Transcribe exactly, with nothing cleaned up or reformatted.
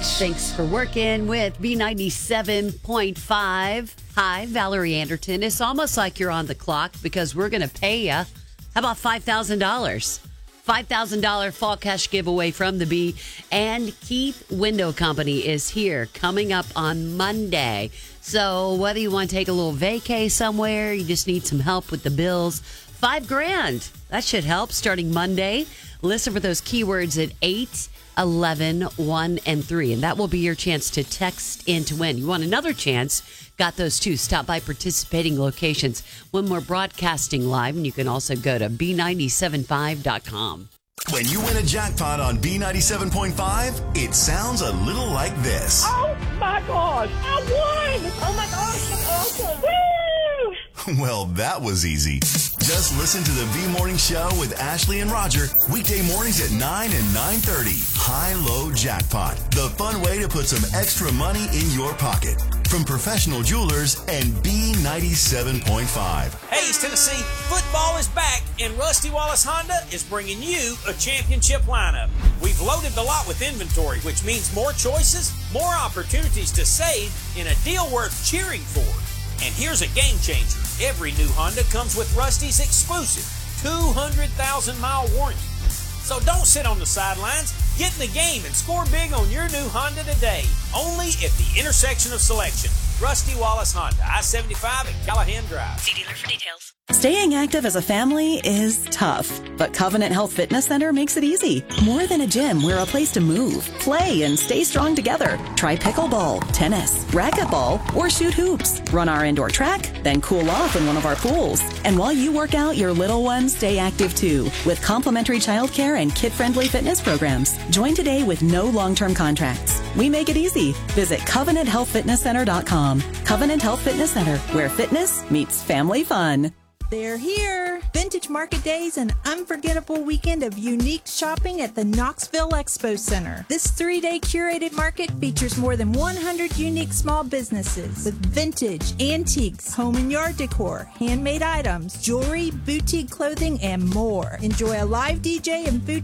Thanks for working with B ninety-seven point five. Hi, Valerie Anderton. It's almost like you're on the clock because we're going to pay you. How about five thousand dollars? five thousand dollars fall cash giveaway from the Bee. And Keith Window Company is here coming up on Monday. So whether you want to take a little vacay somewhere, you just need some help with the bills, five grand. That should help starting Monday. Listen for those keywords at eight, eleven, one, and three. And that will be your chance to text in to win. You want another chance? Got those two. Stop by participating locations when we're broadcasting live. And you can also go to b nine seven five dot com. When you win a jackpot on B ninety-seven point five, it sounds a little like this. Oh, my gosh. I won. Oh, my gosh. That's awesome. Woo! Well, that was easy. Just listen to the B Morning Show with Ashley and Roger weekday mornings at nine and nine thirty. High-Low Jackpot, the fun way to put some extra money in your pocket. From professional jewelers and B ninety-seven point five. Hey, East Tennessee, football is back, and Rusty Wallace Honda is bringing you a championship lineup. We've loaded the lot with inventory, which means more choices, more opportunities to save, and a deal worth cheering for. And here's a game changer. Every new Honda comes with Rusty's exclusive two hundred thousand mile warranty. So don't sit on the sidelines. Get in the game and score big on your new Honda today. Only at the intersection of selection. Rusty Wallace Honda, I seventy-five at Callahan Drive. See dealer for details. Staying active as a family is tough, but Covenant Health Fitness Center makes it easy. More than a gym, we're a place to move, play, and stay strong together. Try pickleball, tennis, racquetball, or shoot hoops. Run our indoor track, then cool off in one of our pools. And while you work out, your little ones stay active too, with complimentary childcare and kid-friendly fitness programs. Join today with no long-term contracts. We make it easy. Visit covenant health fitness center dot com. Covenant Health Fitness Center, where fitness meets family fun. They're here. Vintage Market Days, an unforgettable weekend of unique shopping at the Knoxville Expo Center. This three-day curated market features more than one hundred unique small businesses with vintage, antiques, home and yard decor, handmade items, jewelry, boutique clothing, and more. Enjoy a live D J and food